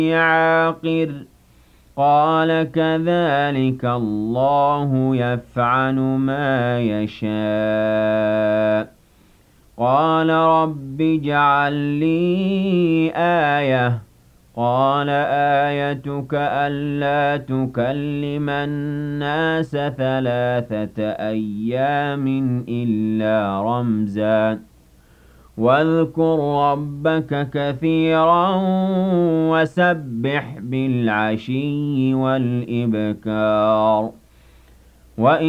عاقر قال كذلك الله يفعل ما يشاء قال رب اجعل لي آية قال آيتك ألا تكلم الناس 3 أيام إلا رمزا واذكر ربك كثيرا وسبح بالعشي والإبكار